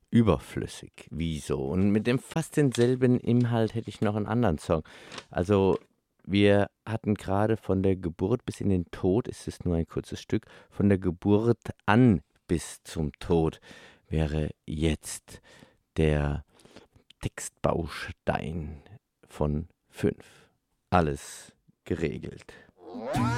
überflüssig. Wieso? Und mit dem fast denselben Inhalt hätte ich noch einen anderen Song. Also, wir hatten gerade von der Geburt bis in den Tod, ist es nur ein kurzes Stück, von der Geburt an bis zum Tod wäre jetzt der Textbaustein von 5. Alles geregelt.